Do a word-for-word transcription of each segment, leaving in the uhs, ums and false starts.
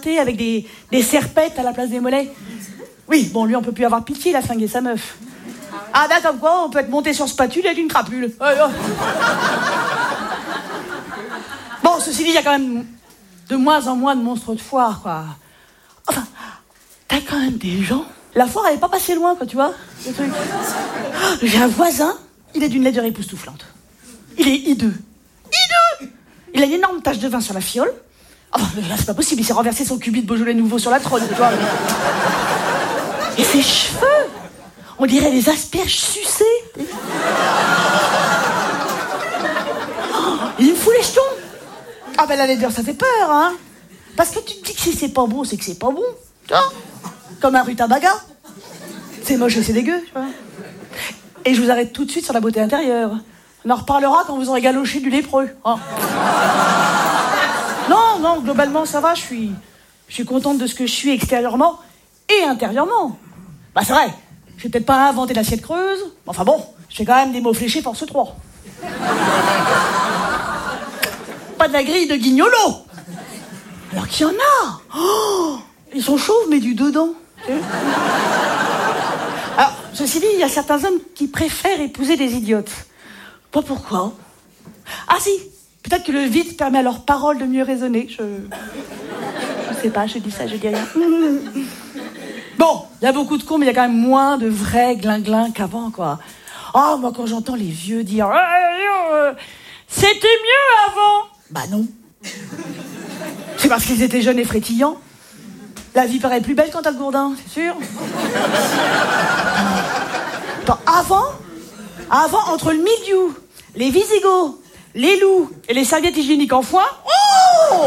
écarté avec des, des serpettes à la place des mollets. Oui, bon, lui, on peut plus avoir pitié, il a flingué sa meuf. Ah, bah, comme quoi, on peut être monté sur spatule avec une crapule. Ouais, ouais. Bon, ceci dit, il y a quand même de moins en moins de monstres de foire, quoi. Enfin, t'as quand même des gens... La foire, elle est pas passée loin, quoi, tu vois, le truc. J'ai un voisin, il est d'une laideur époustouflante. Il est hideux. Hideux! Il a une énorme tache de vin sur la fiole. Enfin, là, c'est pas possible, il s'est renversé son cubi de Beaujolais nouveau sur la trône, tu vois. Et ses cheveux, on dirait des asperges sucées. Oh, il me fout les jetons. Ah ben la laideur, ça fait peur, hein. Parce que tu te dis que si c'est pas beau, c'est que c'est pas bon. Tu vois, comme un rutabaga. C'est moche et c'est dégueu, tu vois. Et je vous arrête tout de suite sur la beauté intérieure. On en reparlera quand vous aurez galoché du lépreux. Hein. Non, non, globalement, ça va. Je suis, je suis contente de ce que je suis extérieurement et intérieurement. Bah, c'est vrai. Je vais peut-être pas inventer l'assiette creuse. Enfin bon, je fais quand même des mots fléchés force trois. Pas de la grille de guignolo. Alors qu'il y en a. Oh, ils sont chauves, mais du dedans. Alors, ceci dit, il y a certains hommes qui préfèrent épouser des idiotes. Pas pourquoi. Ah si, peut-être que le vide permet à leurs paroles de mieux raisonner. Je... Je sais pas, je dis ça, je dis rien. Bon, il y a beaucoup de cons, mais il y a quand même moins de vrais glinglins qu'avant, quoi. Oh, moi, quand j'entends les vieux dire euh, « C'était mieux avant !» Bah non. C'est parce qu'ils étaient jeunes et frétillants. La vie paraît plus belle quand t'as le gourdin, c'est sûr. Attends, avant, avant, entre le mildiou, les visigoths, les loups et les serviettes hygiéniques en foin, oh,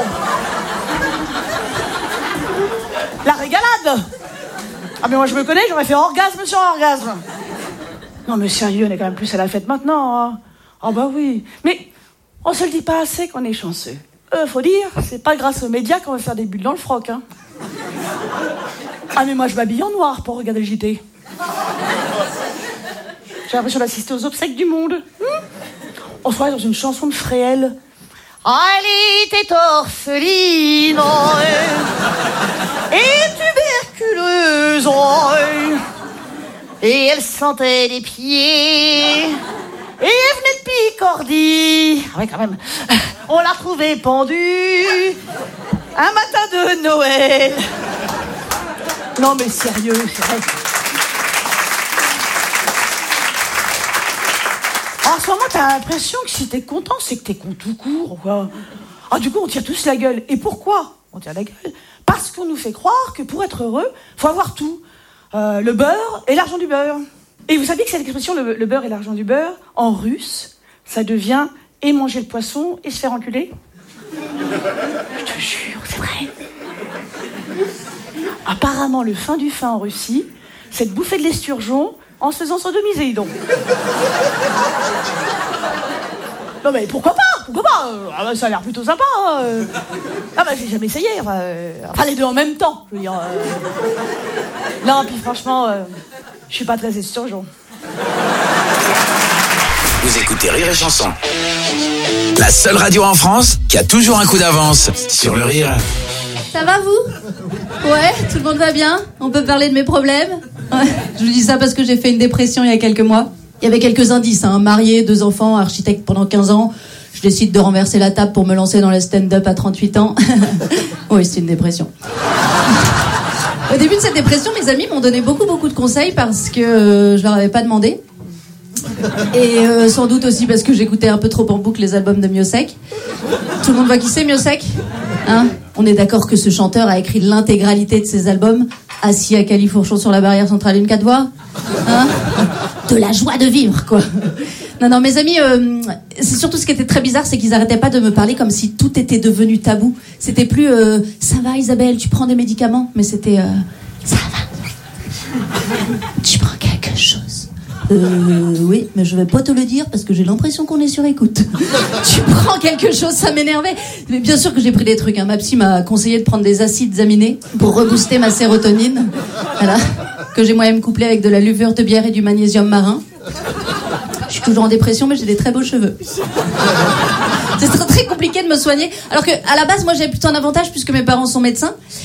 la régalade. Ah mais moi je me connais, j'aurais fait orgasme sur orgasme. Non mais sérieux, on est quand même plus à la fête maintenant. Hein. Ah bah oui, mais on se le dit pas assez qu'on est chanceux. Euh, faut dire, c'est pas grâce aux médias qu'on va faire des bulles dans le froc, hein. Ah mais moi je m'habille en noir pour regarder le J T. J'ai l'impression d'assister aux obsèques du monde. Hmm, on se croirait dans une chanson de Fréhel. Elle était orpheline et tuberculeuse et elle sentait les pieds et elle venait de Picardie. Ah ouais quand même. On l'a retrouvée pendue un matin de Noël. Non mais sérieux, c'est vrai. En ce moment, t'as l'impression que si t'es content, c'est que t'es con tout court, quoi. Ah, du coup, on tire tous la gueule. Et pourquoi on tire la gueule? Parce qu'on nous fait croire que pour être heureux, faut avoir tout. Euh, le beurre et l'argent du beurre. Et vous savez que cette expression, le, le beurre et l'argent du beurre, en russe, ça devient et manger le poisson et se faire enculer. Je te jure, c'est vrai. Apparemment, le fin du fin en Russie, c'est de bouffer de l'esturgeon en se faisant sodomiser, donc. Non mais pourquoi pas? Pourquoi pas? Ah bah, ça a l'air plutôt sympa. Euh. Ah bah j'ai jamais essayé. Enfin, euh... enfin les deux en même temps, je veux dire. Euh... Non, puis franchement, euh... je suis pas très esturgeon. Vous écoutez Rire et Chanson, la seule radio en France qui a toujours un coup d'avance sur le rire. Ça va vous? Ouais, tout le monde va bien? On peut parler de mes problèmes? Ouais, je vous dis ça parce que j'ai fait une dépression il y a quelques mois. Il y avait quelques indices, hein, marié, deux enfants, architecte pendant quinze ans. Je décide de renverser la table pour me lancer dans le stand-up à trente-huit ans. Oui, c'est une dépression. Au début de cette dépression, mes amis m'ont donné beaucoup beaucoup de conseils parce que euh, je leur avais pas demandé. Et euh, sans doute aussi parce que j'écoutais un peu trop en boucle les albums de Miossec. Tout le monde voit qui c'est, Miossec? Hein? On est d'accord que ce chanteur a écrit l'intégralité de ses albums assis à Califourchon sur la barrière centrale une quatre voies, hein? De la joie de vivre, quoi. Non, non, mes amis, euh, c'est surtout ce qui était très bizarre, c'est qu'ils arrêtaient pas de me parler comme si tout était devenu tabou. C'était plus euh, ça va Isabelle, tu prends des médicaments, mais c'était euh, ça va, tu prends quelque chose. Euh, oui, mais je vais pas te le dire parce que j'ai l'impression qu'on est sur écoute. Tu prends quelque chose, ça m'énervait. Mais bien sûr que j'ai pris des trucs, hein. Ma psy m'a conseillé de prendre des acides aminés pour rebooster ma sérotonine. Voilà. Que j'ai moi-même couplé avec de la levure de bière et du magnésium marin. Je suis toujours en dépression, mais j'ai des très beaux cheveux. C'est très, très compliqué de me soigner. Alors que, à la base, moi, j'avais plutôt un avantage puisque mes parents sont médecins.